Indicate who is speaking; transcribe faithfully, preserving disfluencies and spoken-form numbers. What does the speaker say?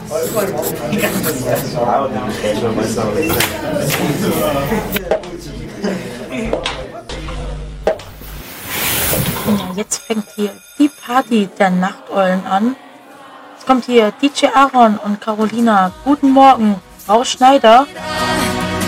Speaker 1: Ja, jetzt fängt hier die Party der Nachteulen an. Jetzt kommt hier D J Aaron und Carolina. Guten Morgen, Frau Schneider.